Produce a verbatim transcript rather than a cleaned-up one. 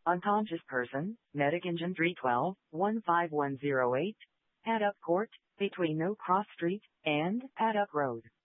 Unconscious person, Medic Engine three one two, one five one zero eight, Paddock Court, between No Cross Street and Paddock Road.